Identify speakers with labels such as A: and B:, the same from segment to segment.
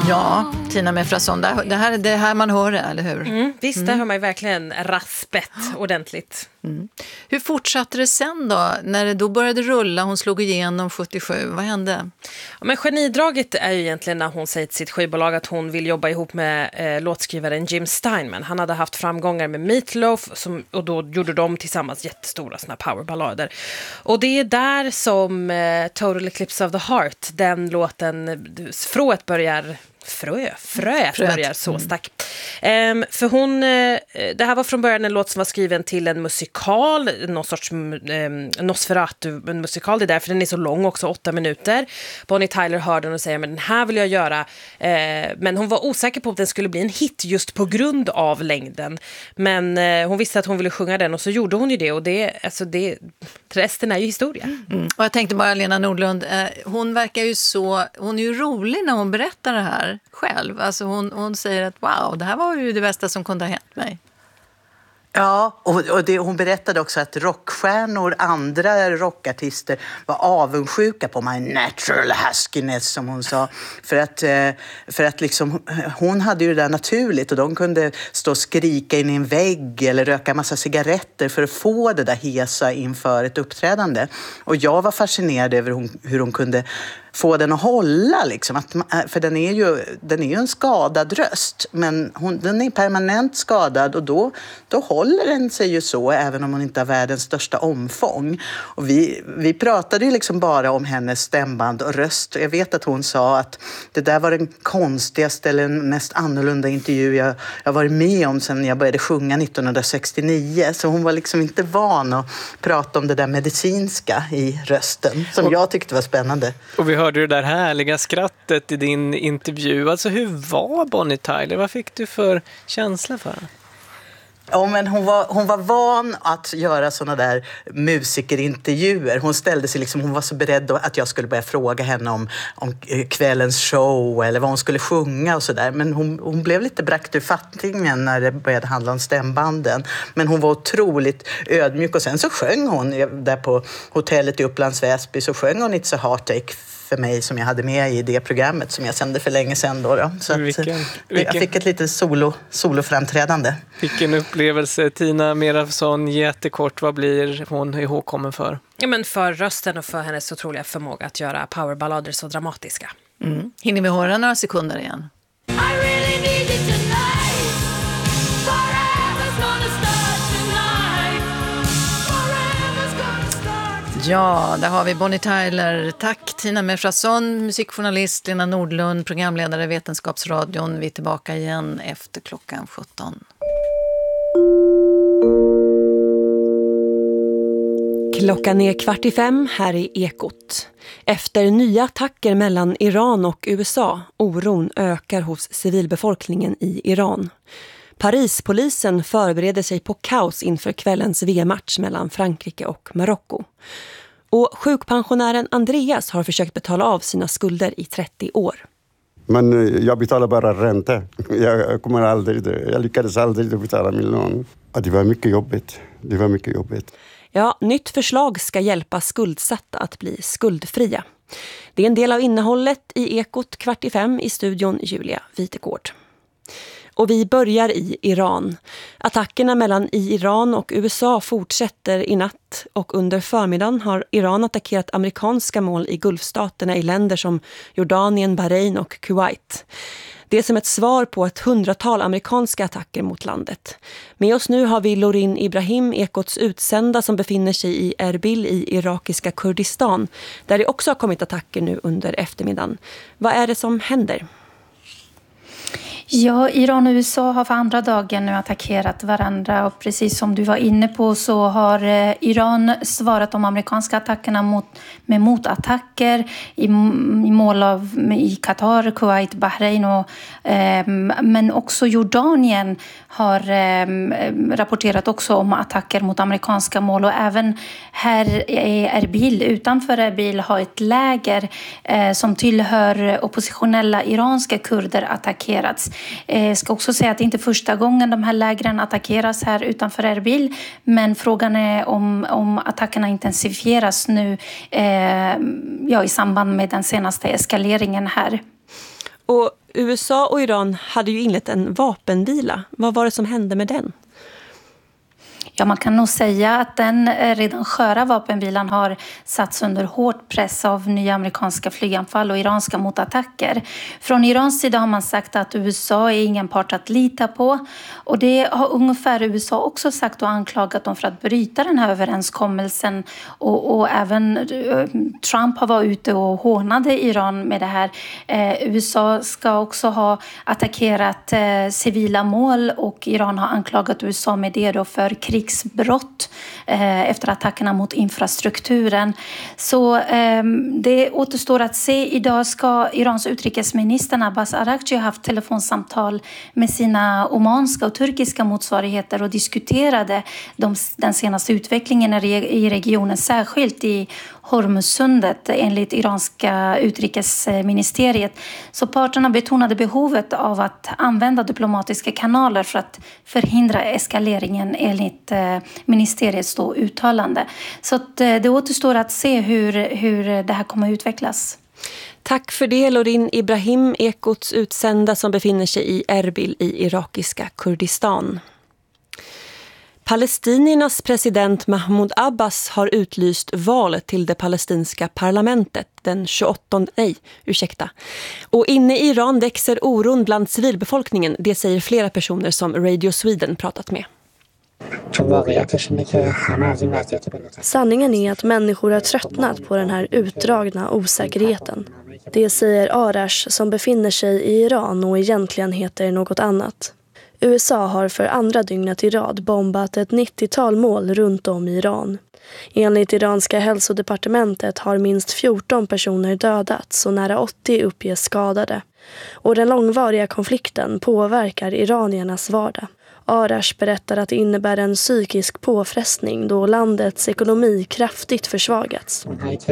A: Ja, Tina Mefrason, det här man hör det, eller hur?
B: Visst, där hör man ju verkligen raspet ordentligt.
A: Hur fortsatte det sen då? När det då började rulla, hon slog igenom 77, vad hände?
B: Ja, men genidraget är ju egentligen när hon säger till sitt skivbolag att hon vill jobba ihop med låtskrivaren Jim Steinman. Han hade haft framgångar med Meatloaf och då gjorde de tillsammans jättestora såna powerballader. Och det är där som Total Eclipse of the Heart, den låten, frået börjar... Fröet börjar så stack. För hon, det här var från början en låt som var skriven till en musikal, någon sorts Nosferatu-musikal. Det är därför den är så lång också, 8 minuter. Bonnie Tyler hörde den och säger, men den här vill jag göra. Men hon var osäker på att den skulle bli en hit just på grund av längden. Men hon visste att hon ville sjunga den och så gjorde hon ju det. Och resten är ju historia.
A: Och jag tänkte bara, Lena Nordlund, hon verkar ju hon är ju rolig när hon berättar det här själv. Alltså hon säger att wow, det här var ju det bästa som kunde ha hänt mig.
C: Ja, och hon berättade också att rockstjärnor, andra rockartister var avundsjuka på my natural huskiness, som hon sa. För att liksom, hon hade ju det där naturligt och de kunde stå och skrika in i en vägg eller röka en massa cigaretter för att få det där hesa inför ett uppträdande. Och jag var fascinerad över hur hon kunde få den att hålla liksom. För den är ju en skadad röst, men den är permanent skadad och då håller den sig ju så även om hon inte har världens största omfång. Och vi pratade ju liksom bara om hennes stämband och röst. Jag vet att hon sa att det där var den konstigaste eller den mest annorlunda intervju jag varit med om sedan jag började sjunga 1969. Så hon var liksom inte van att prata om det där medicinska i rösten som jag tyckte var spännande.
D: Och vi hörde det där härliga skrattet i din intervju. Alltså hur var Bonnie Tyler? Vad fick du för känsla för henne?
C: Ja, men hon var van att göra såna där musikerintervjuer. Hon ställde sig liksom, hon var så beredd att jag skulle börja fråga henne om kvällens show eller vad hon skulle sjunga och sådär. Men hon blev lite brakt ur fattningen när det började handla om stämbanden. Men hon var otroligt ödmjuk och sen så sjöng hon där på hotellet i Upplands Väsby, så sjöng hon It's a Heartache för mig som jag hade med i det programmet som jag sände för länge sedan då. Så jag fick ett litet soloframträdande.
D: Vilken upplevelse. Tina Mefrason, jättekort, vad blir hon ihågkommen för?
B: Ja, men för rösten och för hennes otroliga förmåga att göra powerballader så dramatiska.
A: Hinner vi höra några sekunder igen? Ja, där har vi Bonnie Tyler. Tack Tina Mefrason, musikjournalist, Lena Nordlund, programledare Vetenskapsradion. Vi är tillbaka igen efter klockan 17.
E: Klockan är 4:45 här i Ekot. Efter nya attacker mellan Iran och USA, oron ökar hos civilbefolkningen i Iran. Parispolisen förbereder sig på kaos inför kvällens VM-match mellan Frankrike och Marocko. Och sjukpensionären Andreas har försökt betala av sina skulder i 30 år.
F: Men jag betalar bara ränta. Jag lyckades aldrig betala min lån. Det var mycket jobbigt.
E: Ja, nytt förslag ska hjälpa skuldsatta att bli skuldfria. Det är en del av innehållet i Ekot 4:45 i studion Julia Vitegård. Och vi börjar i Iran. Attackerna mellan Iran och USA fortsätter i natt och under förmiddagen har Iran attackerat amerikanska mål i Gulfstaterna i länder som Jordanien, Bahrain och Kuwait. Det är som ett svar på ett 100-tal amerikanska attacker mot landet. Med oss nu har vi Lorin Ibrahim, Ekots utsända som befinner sig i Erbil i irakiska Kurdistan, där det också har kommit attacker nu under eftermiddagen. Vad är det som händer?
G: Ja, Iran och USA har för andra dagen nu attackerat varandra och precis som du var inne på så har Iran svarat de amerikanska attackerna med motattacker i mål i Qatar, Kuwait, Bahrain men också Jordanien har rapporterat också om attacker mot amerikanska mål och även här i Erbil, utanför Erbil har ett läger som tillhör oppositionella iranska kurder attackerats. Jag ska också säga att det inte är första gången de här lägren attackeras här utanför Erbil, men frågan är om attackerna intensifieras nu i samband med den senaste eskaleringen här.
E: Och USA och Iran hade ju inlett en vapenvila. Vad var det som hände med den?
G: Ja, man kan nog säga att den redan sköra vapenvilan har satts under hård press av nya amerikanska flyganfall och iranska motattacker. Från Irans sida har man sagt att USA är ingen part att lita på. Och det har ungefär USA också sagt och anklagat dem för att bryta den här överenskommelsen. Och även Trump har varit ute och hånade Iran med det här. USA ska också ha attackerat civila mål och Iran har anklagat USA med det då för krigsbrott efter attackerna mot infrastrukturen. Så det återstår att se. Idag ska Irans utrikesminister Abbas Araghchi ha haft telefonsamtal med sina omanska och turkiska motsvarigheter och diskuterade den senaste utvecklingen i regionen, särskilt i Hormuzsundet enligt iranska utrikesministeriet. Så parterna betonade behovet av att använda diplomatiska kanaler för att förhindra eskaleringen enligt ministeriets uttalande. Så att det återstår att se hur det här kommer att utvecklas.
E: Tack för det, Lorin Ibrahim, Ekots utsända som befinner sig i Erbil i irakiska Kurdistan. Palestiniernas president Mahmoud Abbas har utlyst val till det palestinska parlamentet den 28. Och inne i Iran växer oron bland civilbefolkningen, det säger flera personer som Radio Sweden pratat med.
H: Sanningen är att människor har tröttnat på den här utdragna osäkerheten. Det säger Arash som befinner sig i Iran och egentligen heter något annat. USA har för andra dygnet i rad bombat ett 90-tal mål runt om i Iran. Enligt iranska hälsodepartementet har minst 14 personer dödats och nära 80 uppges skadade. Och den långvariga konflikten påverkar iraniernas vardag. Arash berättar att det innebär en psykisk påfrestning då landets ekonomi kraftigt försvagats.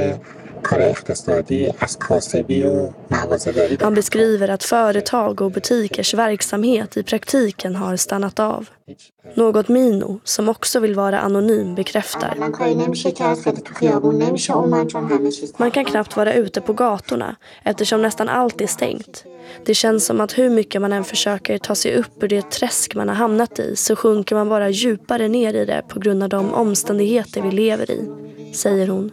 H: Han beskriver att företag och butikers verksamhet i praktiken har stannat av. Något Mino, som också vill vara anonym, bekräftar. Man kan knappt vara ute på gatorna eftersom nästan allt är stängt. Det känns som att hur mycket man än försöker ta sig upp ur det träsk man har hamnat i så sjunker man bara djupare ner i det på grund av de omständigheter vi lever i, säger hon.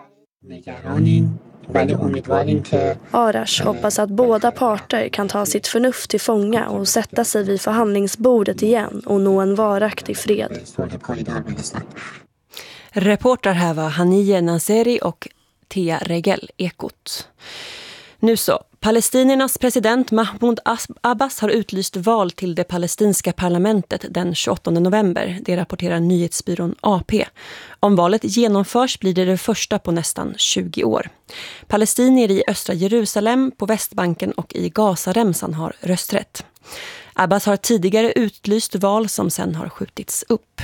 H: Arash hoppas att båda parter kan ta sitt förnuft till fånga och sätta sig vid förhandlingsbordet igen och nå en varaktig fred.
E: Reporter här var Haniye Nazeri och Thea Regel, Ekot. Nu så, palestiniernas president Mahmoud Abbas har utlyst val till det palestinska parlamentet den 28 november. Det rapporterar nyhetsbyrån AP. Om valet genomförs blir det första på nästan 20 år. Palestinier i östra Jerusalem, på Västbanken och i Gazaremsan har rösträtt. Abbas har tidigare utlyst val som sen har skjutits upp.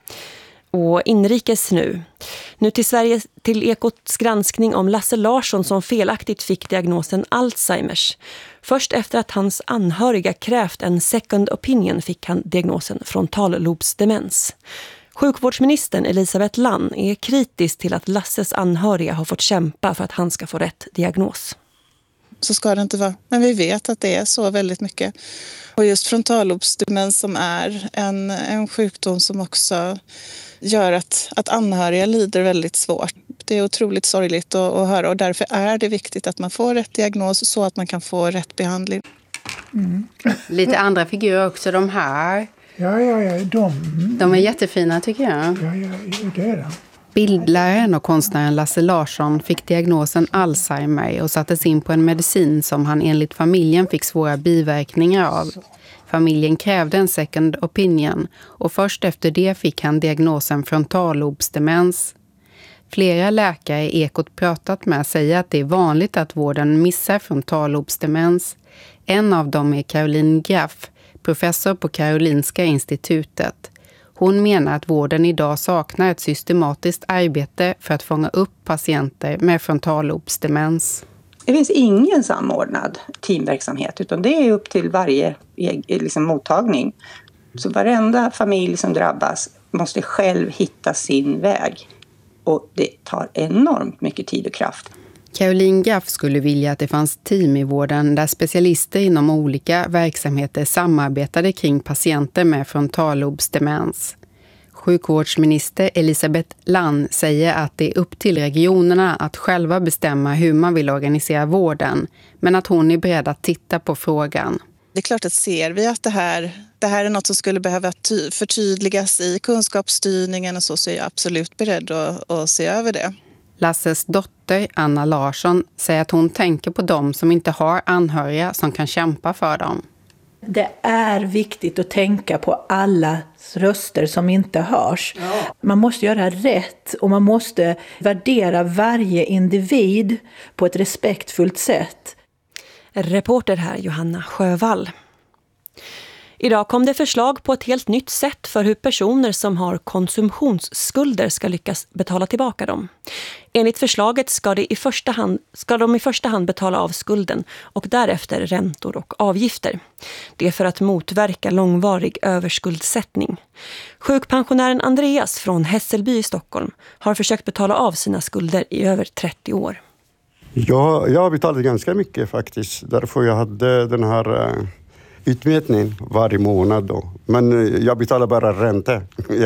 E: Och inrikes nu till Sverige, till Ekots granskning om Lasse Larsson som felaktigt fick diagnosen Alzheimers. Först efter att hans anhöriga krävt en second opinion fick han diagnosen frontallobsdemens. Sjukvårdsministern Elisabeth Lann är kritisk till att Lasses anhöriga har fått kämpa för att han ska få rätt diagnos.
I: Så ska det inte vara. Men vi vet att det är så väldigt mycket. Och just frontallobsdemens som är en sjukdom som också gör att anhöriga lider väldigt svårt. Det är otroligt sorgligt att höra och därför är det viktigt att man får rätt diagnos så att man kan få rätt behandling.
J: Mm. Lite andra figurer också, de här.
K: Ja,
J: de är jättefina tycker jag.
K: Ja, det är det.
J: Bildläraren och konstnären Lasse Larsson fick diagnosen Alzheimer och sattes in på en medicin som han enligt familjen fick svåra biverkningar av. Familjen krävde en second opinion och först efter det fick han diagnosen frontallobsdemens. Flera läkare Ekot pratat med säger att det är vanligt att vården missar frontallobsdemens. En av dem är Caroline Graff, professor på Karolinska institutet. Hon menar att vården idag saknar ett systematiskt arbete för att fånga upp patienter med frontallobsdemens.
L: Det finns ingen samordnad teamverksamhet utan det är upp till varje mottagning. Så varenda familj som drabbas måste själv hitta sin väg. Och det tar enormt mycket tid och kraft.
J: Caroline Gaff skulle vilja att det fanns team i vården där specialister inom olika verksamheter samarbetade kring patienter med frontallobsdemens. Sjukvårdsminister Elisabeth Lann säger att det är upp till regionerna att själva bestämma hur man vill organisera vården, men att hon är beredd att titta på frågan.
I: Det är klart att ser vi att det här är något som skulle behöva förtydligas i kunskapsstyrningen och så är jag absolut beredd att se över det.
J: Lasses dotter Anna Larsson säger att hon tänker på dem som inte har anhöriga som kan kämpa för dem.
K: Det är viktigt att tänka på alla röster som inte hörs. Ja. Man måste göra rätt och man måste värdera varje individ på ett respektfullt sätt.
E: Reporter här Johanna Sjövall. Idag kom det förslag på ett helt nytt sätt för hur personer som har konsumtionsskulder ska lyckas betala tillbaka dem. Enligt förslaget ska de i första hand betala av skulden och därefter räntor och avgifter. Det är för att motverka långvarig överskuldsättning. Sjukpensionären Andreas från Hässelby i Stockholm har försökt betala av sina skulder i över 30 år.
F: Jag betalade ganska mycket faktiskt. Därför jag hade den här utmätningen varje månad då. Men jag betalade bara ränta.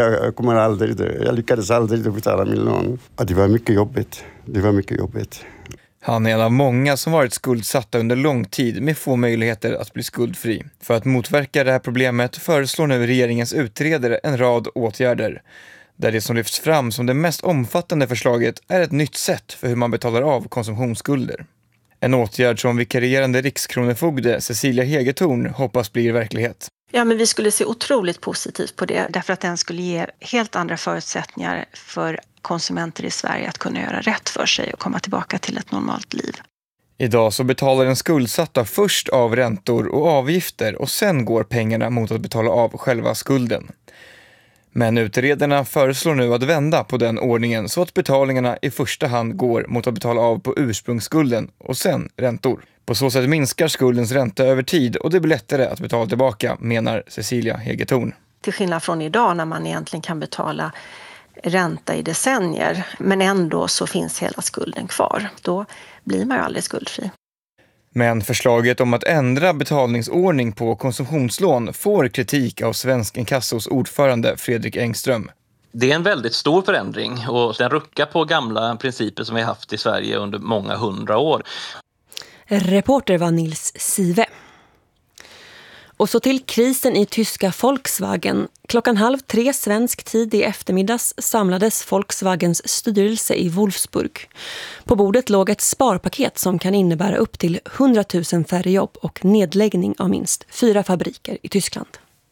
F: Jag lyckades aldrig betala min lån. Det var mycket jobbigt.
M: Han är en av många som varit skuldsatta under lång tid med få möjligheter att bli skuldfri. För att motverka det här problemet föreslår nu regeringens utredare en rad åtgärder. Där det som lyfts fram som det mest omfattande förslaget är ett nytt sätt för hur man betalar av konsumtionsskulder. En åtgärd som vikarierande rikskronofogde Cecilia Hegetorn hoppas blir verklighet.
N: Ja, men vi skulle se otroligt positivt på det därför att den skulle ge helt andra förutsättningar för konsumenter i Sverige att kunna göra rätt för sig och komma tillbaka till ett normalt liv.
M: Idag så betalar den skuldsatta först av räntor och avgifter och sen går pengarna mot att betala av själva skulden. Men utredarna föreslår nu att vända på den ordningen så att betalningarna i första hand går mot att betala av på ursprungsskulden och sen räntor. På så sätt minskar skuldens ränta över tid och det blir lättare att betala tillbaka, menar Cecilia Hegetorn.
N: Till skillnad från idag när man egentligen kan betala ränta i decennier men ändå så finns hela skulden kvar. Då blir man ju aldrig skuldfri.
M: Men förslaget om att ändra betalningsordning på konsumtionslån får kritik av Svensk Inkassos ordförande Fredrik Engström.
O: Det är en väldigt stor förändring och den ruckar på gamla principer som vi har haft i Sverige under många 100 år.
E: Reporter var Nils Sive. Och så till krisen i tyska Volkswagen. 2:30 svensk tid i eftermiddags samlades Volkswagens styrelse i Wolfsburg. På bordet låg ett sparpaket som kan innebära upp till 100 000 färre jobb och nedläggning av minst 4 fabriker i Tyskland.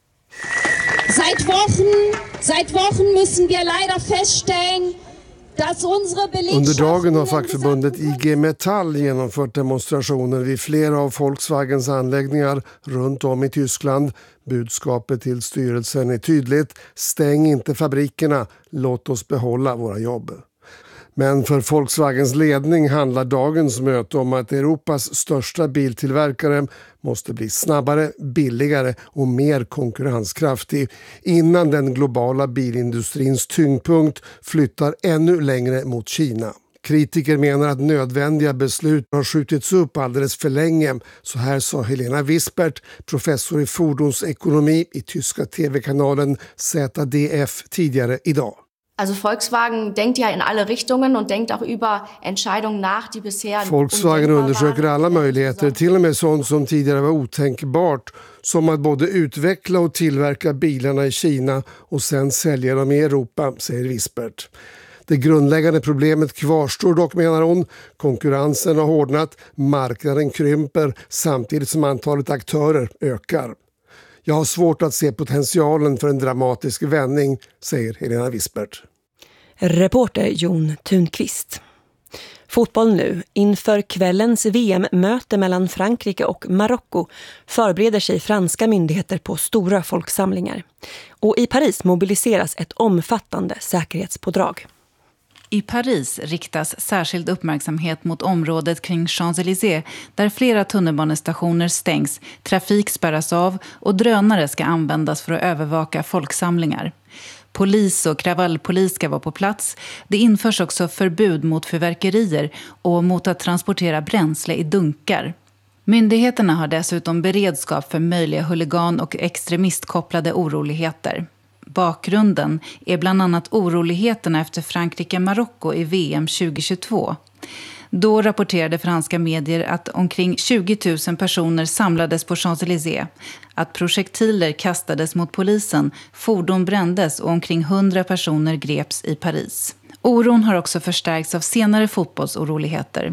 P: Seit Wochen müssen wir leider feststellen,
Q: under dagen har fackförbundet IG Metall genomfört demonstrationer vid flera av Volkswagens anläggningar runt om i Tyskland. Budskapet till styrelsen är tydligt: stäng inte fabrikerna, låt oss behålla våra jobb. Men för Volkswagens ledning handlar dagens möte om att Europas största biltillverkare måste bli snabbare, billigare och mer konkurrenskraftig innan den globala bilindustrins tyngdpunkt flyttar ännu längre mot Kina. Kritiker menar att nödvändiga beslut har skjutits upp alldeles för länge. Så här sa Helena Wispert, professor i fordonsekonomi i tyska tv-kanalen ZDF tidigare idag.
R: Also Volkswagen denkt ja in alle Richtungen und denkt auch über Entscheidungen nach, die bisher...
Q: Volkswagen undersöker alla möjligheter, till och med sånt som tidigare var otänkbart, som att både utveckla och tillverka bilarna i Kina och sen sälja dem i Europa, säger Wispert. Det grundläggande problemet kvarstår dock, menar hon. Konkurrensen har hårdnat, marknaden krymper samtidigt som antalet aktörer ökar. Jag har svårt att se potentialen för en dramatisk vändning, säger Helena Wispert.
E: Reporter Jon Thunqvist. Fotboll nu. Inför kvällens VM-möte mellan Frankrike och Marocko förbereder sig franska myndigheter på stora folksamlingar. Och i Paris mobiliseras ett omfattande säkerhetspådrag.
S: I Paris riktas särskild uppmärksamhet mot området kring Champs-Élysées där flera tunnelbanestationer stängs, trafik spärras av och drönare ska användas för att övervaka folksamlingar. Polis och kravallpolis ska vara på plats. Det införs också förbud mot fyrverkerier och mot att transportera bränsle i dunkar. Myndigheterna har dessutom beredskap för möjliga huligan- och extremistkopplade oroligheter. Bakgrunden är bland annat oroligheterna efter Frankrike-Marocko i VM 2022. Då rapporterade franska medier att omkring 20 000 personer samlades på Champs-Élysées, att projektiler kastades mot polisen, fordon brändes och omkring 100 personer greps i Paris. Oron har också förstärkts av senare fotbollsoroligheter.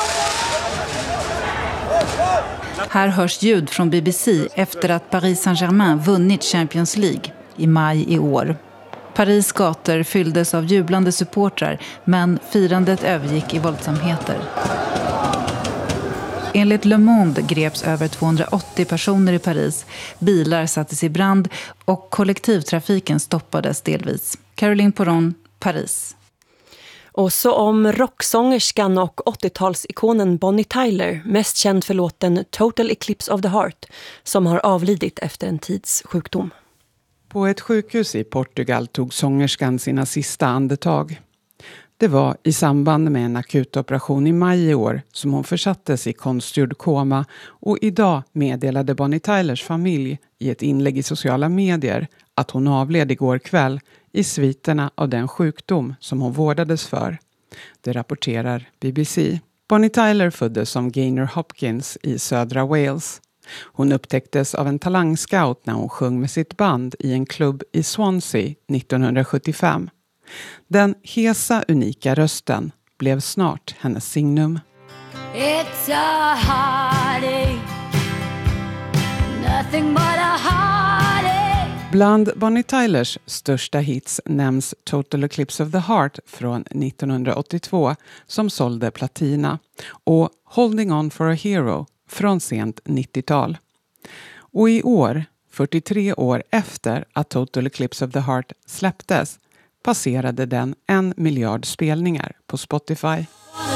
S: Här hörs ljud från BBC efter att Paris Saint-Germain vunnit Champions League i maj i år. Paris gator fylldes av jublande supportrar, men firandet övergick i våldsamheter. Enligt Le Monde greps över 280 personer i Paris, bilar sattes i brand och kollektivtrafiken stoppades delvis. Caroline Poron, Paris.
E: Och så om rocksångerskan och 80-talsikonen Bonnie Tyler, mest känd för låten Total Eclipse of the Heart, som har avlidit efter en tids sjukdom.
T: På ett sjukhus i Portugal tog sångerskan sina sista andetag. Det var i samband med en akutoperation i maj i år som hon försattes i konstgjord koma, och idag meddelade Bonnie Tylers familj i ett inlägg i sociala medier att hon avled igår kväll i sviterna av den sjukdom som hon vårdades för. Det rapporterar BBC. Bonnie Tyler föddes som Gaynor Hopkins i södra Wales. Hon upptäcktes av en talangscout när hon sjöng med sitt band i en klubb i Swansea 1975. Den hesa, unika rösten blev snart hennes signum.
U: It's a heartache, nothing but a heartache.
T: Bland Bonnie Tylers största hits nämns Total Eclipse of the Heart från 1982 som sålde platina, och Holding On for a Hero från sent 90-tal. Och i år, 43 år efter att Total Eclipse of the Heart släpptes, passerade den 1 miljard spelningar på Spotify.